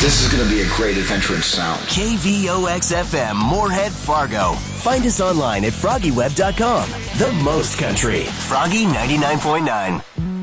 This is going to be a great adventure in sound. KVOX-FM, Moorhead, Fargo. Find us online at FroggyWeb.com. The most country. Froggy 99.9.